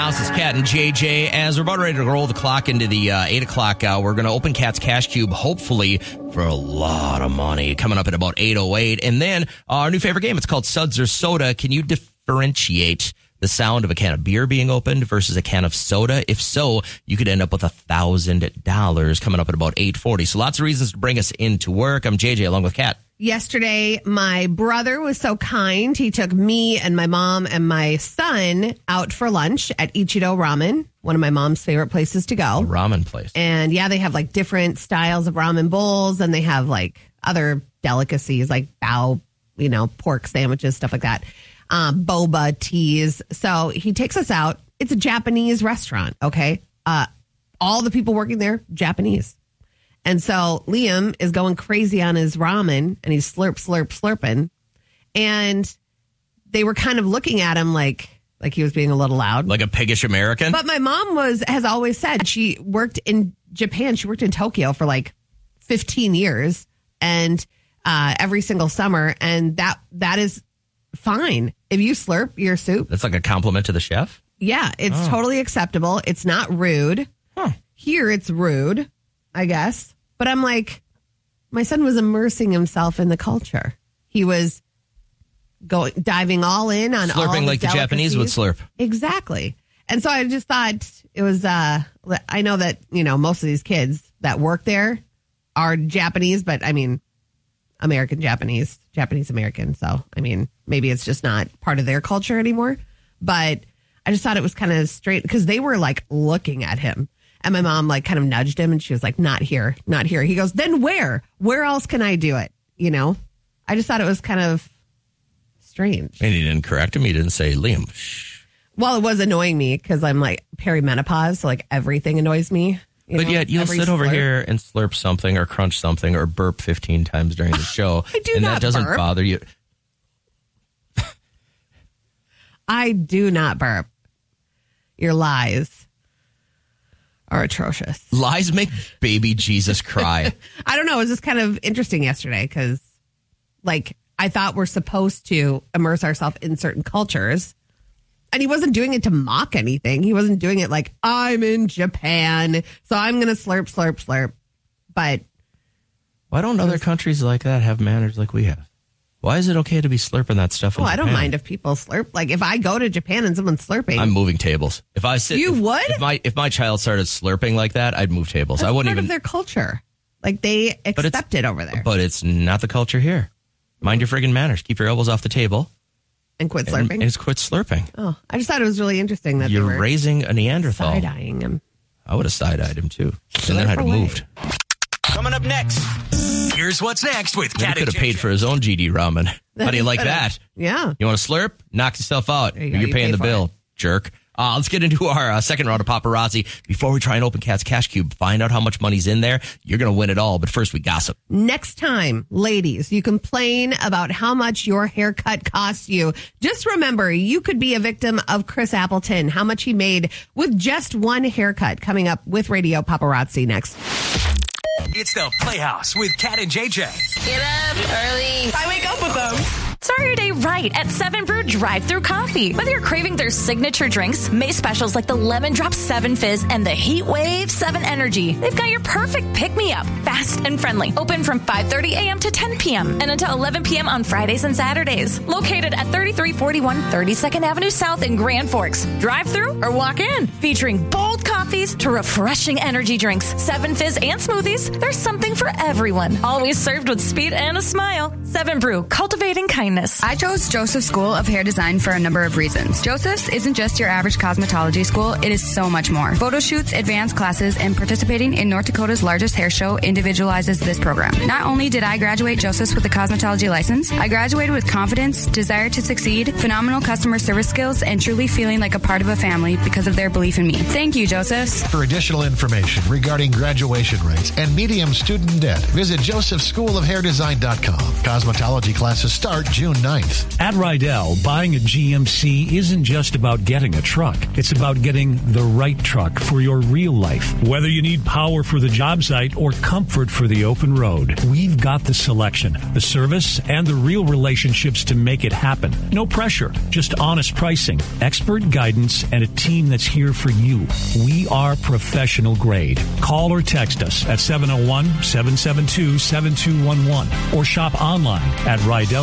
This is Kat and JJ. As we're about ready to roll the clock into the 8 o'clock hour, we're going to open Kat's Cash Cube, hopefully for a lot of money, coming up at about 8:08. And then our new favorite game, it's called Suds or Soda. Can you differentiate the sound of a can of beer being opened versus a can of soda? If so, you could end up with $1,000 coming up at about 8:40. So lots of reasons to bring us into work. I'm JJ along with Kat. Yesterday, my brother was so kind. He took me and my mom and my son out for lunch at Ichido Ramen, one of my mom's favorite places to go. A ramen place. And yeah, they have like different styles of ramen bowls, and they have like other delicacies like bao, pork sandwiches, stuff like that. Boba teas. So he takes us out. It's a Japanese restaurant. Okay. All the people working there, Japanese. And so Liam is going crazy on his ramen, and he's slurping. And they were kind of looking at him like he was being a little loud. Like a piggish American? But my mom has always said she worked in Japan. She worked in Tokyo for like 15 years and every single summer. And that is fine. If you slurp your soup. That's like a compliment to the chef? Yeah, it's totally acceptable. It's not rude. Huh. Here it's rude, I guess. But I'm like, my son was immersing himself in the culture. He was diving all in on all slurping like the Japanese would slurp. Exactly. And so I just thought it was, I know that, most of these kids that work there are Japanese, but I mean, American Japanese American. So, I mean, maybe it's just not part of their culture anymore. But I just thought it was kind of straight because they were like looking at him. And my mom like kind of nudged him, and she was like, not here, not here. He goes, then where? Where else can I do it? I just thought it was kind of strange. And he didn't correct him. He didn't say, Liam, shh. Well, it was annoying me because I'm like perimenopause. So like everything annoys me. But yet you'll sit over here and slurp something or crunch something or burp 15 times during the show. I do and not that doesn't burp. bother you. I do not burp. Your lies are atrocious. Lies make baby Jesus cry. I don't know. It was just kind of interesting yesterday because, like, I thought we're supposed to immerse ourselves in certain cultures. And he wasn't doing it to mock anything. He wasn't doing it like, I'm in Japan, so I'm going to slurp. But why don't other countries like that have manners like we have? Why is it okay to be slurping that stuff in I Japan? don't mind if people slurp. Like, if I go to Japan and someone's slurping. I'm moving tables. If I sit, You would? If my child started slurping like that, I'd move tables. That's I wouldn't part even. of their culture. Like, they accept it over there. But it's not the culture here. Mind your friggin' manners. Keep your elbows off the table. And quit slurping? And just quit slurping. Oh, I just thought it was really interesting that You're they were raising a Neanderthal. side-eyeing him. I would have side-eyed him, too. And then I'd have moved. Coming up next, here's what's next with He Kat could and have paid JJ. for his own GD ramen. How do you like that? Yeah. You want to slurp? Knock yourself out. There you go. You're You paying pay the for bill, it. jerk. Let's get into our second round of paparazzi. Before we try and open Kat's Cash Cube, find out how much money's in there. You're going to win it all. But first, we gossip. Next time, ladies, you complain about how much your haircut costs you. Just remember, you could be a victim of Chris Appleton, how much he made with just one haircut. Coming up with Radio Paparazzi next. It's the Playhouse with Kat and JJ. Get up early. I wake up with them. Start your day right at 7 Brew Drive-Thru Coffee. Whether you're craving their signature drinks, May specials like the Lemon Drop 7 Fizz and the Heat Wave 7 Energy, they've got your perfect pick-me-up, fast and friendly. Open from 5:30 a.m. to 10 p.m. and until 11 p.m. on Fridays and Saturdays. Located at 3341 32nd Avenue South in Grand Forks. Drive-thru or walk in. Featuring bold coffees to refreshing energy drinks, 7 Fizz and smoothies, there's something for everyone. Always served with speed and a smile. 7 Brew, cultivating kindness. I chose Joseph School of Hair Design for a number of reasons. Joseph's isn't just your average cosmetology school, it is so much more. Photo shoots, advanced classes, and participating in North Dakota's largest hair show individualizes this program. Not only did I graduate Joseph's with a cosmetology license, I graduated with confidence, desire to succeed, phenomenal customer service skills, and truly feeling like a part of a family because of their belief in me. Thank you, Joseph. this? For additional information regarding graduation rates and medium student debt, visit josephschoolofhairdesign.com. Cosmetology classes start June 9th. At Rydell, buying a GMC isn't just about getting a truck. It's about getting the right truck for your real life. Whether you need power for the job site or comfort for the open road, we've got the selection, the service, and the real relationships to make it happen. No pressure, just honest pricing, expert guidance, and a team that's here for you. We are professional grade. Call or text us at 701-772-7211 or shop online at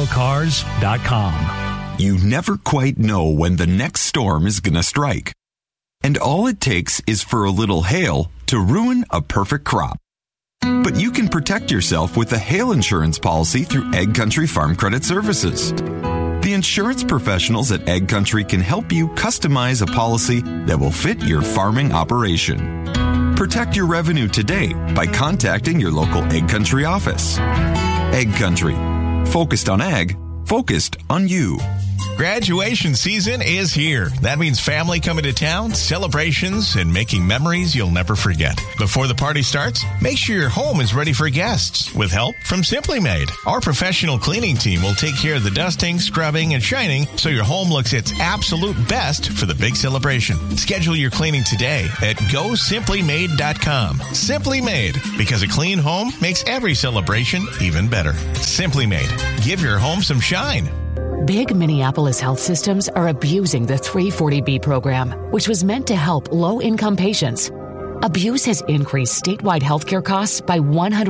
RydellCars.com. You never quite know when the next storm is going to strike. And all it takes is for a little hail to ruin a perfect crop. But you can protect yourself with a hail insurance policy through Egg Country Farm Credit Services. The insurance professionals at Egg Country can help you customize a policy that will fit your farming operation. Protect your revenue today by contacting your local Egg Country office. Egg Country. Focused on ag, focused on you. Graduation season is here. That means family coming to town, celebrations, and making memories you'll never forget. Before the party starts, make sure your home is ready for guests with help from Simply Made. Our professional cleaning team will take care of the dusting, scrubbing, and shining so your home looks its absolute best for the big celebration. Schedule your cleaning today at GoSimplyMade.com. Simply Made, because a clean home makes every celebration even better. Simply Made. Give your home some shine. Big Minneapolis health systems are abusing the 340B program, which was meant to help low-income patients. Abuse has increased statewide healthcare costs by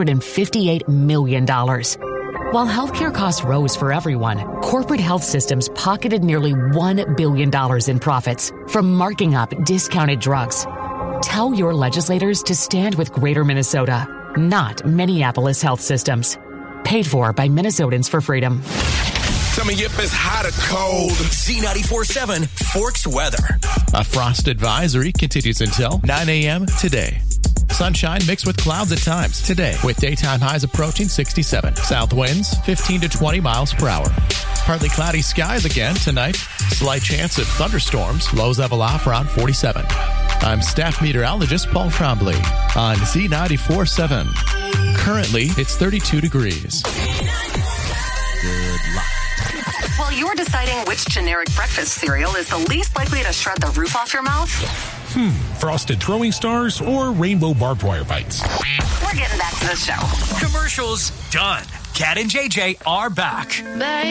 $158 million. While healthcare costs rose for everyone, corporate health systems pocketed nearly $1 billion in profits from marking up discounted drugs. Tell your legislators to stand with Greater Minnesota, not Minneapolis health systems. Paid for by Minnesotans for Freedom. Coming up is hot or cold. Z94.7 Forks weather. A frost advisory continues until 9 a.m. today. Sunshine mixed with clouds at times today, with daytime highs approaching 67. South winds 15 to 20 miles per hour. Partly cloudy skies again tonight. Slight chance of thunderstorms. Lows level off around 47. I'm staff meteorologist Paul Trombley on Z94.7. Currently, it's 32 degrees. Good luck. While you're deciding which generic breakfast cereal is the least likely to shred the roof off your mouth, Frosted Throwing Stars or Rainbow Barbed Wire Bites? We're getting back to the show. Commercials done. Kat and JJ are back. Bye.